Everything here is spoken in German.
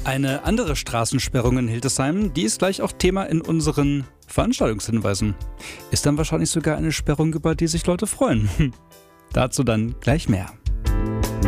Eine andere Straßensperrung in Hildesheim, die ist gleich auch Thema in unseren Veranstaltungshinweisen. Ist dann wahrscheinlich sogar eine Sperrung, über die sich Leute freuen. Dazu dann gleich mehr.